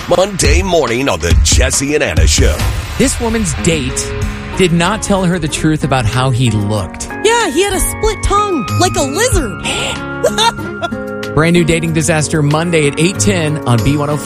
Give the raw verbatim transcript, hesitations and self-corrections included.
Monday morning on the Jesse and Anna Show. This woman's date did not tell her the truth about how he looked. Yeah, he had a split tongue, like a lizard. Brand new dating disaster Monday at eight ten on B one oh five.